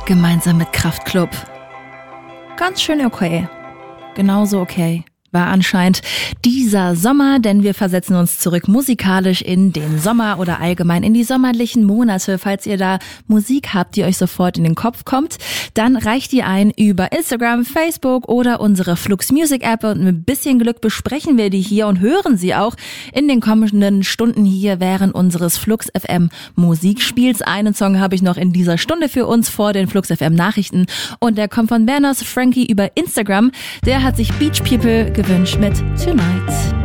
gemeinsam mit Kraftklub. Ganz schön okay. Genauso okay war anscheinend dieser Sommer, denn wir versetzen uns zurück musikalisch in den Sommer oder allgemein in die sommerlichen Monate. Falls ihr da Musik habt, die euch sofort in den Kopf kommt, dann reicht die ein über Instagram, Facebook oder unsere Flux Music App und mit ein bisschen Glück besprechen wir die hier und hören sie auch in den kommenden Stunden hier während unseres Flux FM Musikspiels. Einen Song habe ich noch in dieser Stunde für uns vor den Flux FM Nachrichten und der kommt von Berners Frankie über Instagram. Der hat sich Beach People gewünscht mit Tonight.